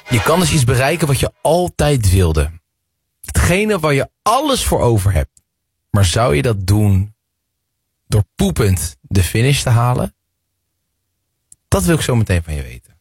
Je kan dus iets bereiken wat je altijd wilde. Hetgene waar je alles voor over hebt. Maar zou je dat doen door poepend de finish te halen? Dat wil ik zo meteen van je weten.